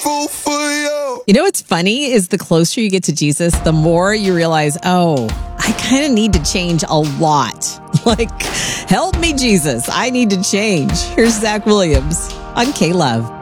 grateful for you. You know what's funny is the closer you get to Jesus, the more you realize, oh, I kind of need to change a lot. Like, help me, Jesus. I need to change. Here's Zach Williams on K-Love.